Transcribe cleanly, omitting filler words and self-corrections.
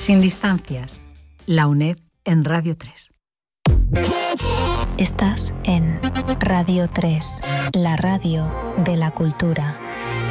Sin distancias. La UNED en Radio 3. Estás en Radio 3, la radio de la cultura.